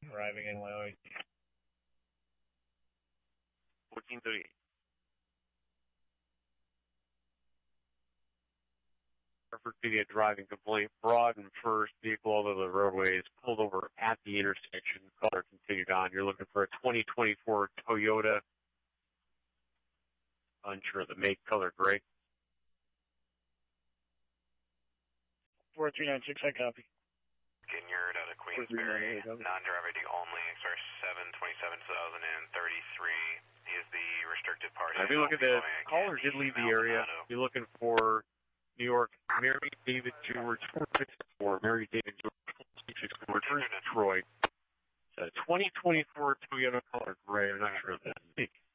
arriving in Wyoming. 1438. Hartford PD driving complaint. Broaden first. Vehicle over the roadways. Pulled over at the intersection. Caller continued on. You're looking for a 2024 Toyota. Unsure of the make, color, gray. 4396, I copy. Ginyard out of Queensbury, non-driver D only, express 7/27/2033. He is the restricted party. If you look at the caller did leave the area. You're looking for New York, Mary David George 464. Mary David George 464. Return to Detroit. It's a 2024 Toyota color gray. I'm not sure if that's big.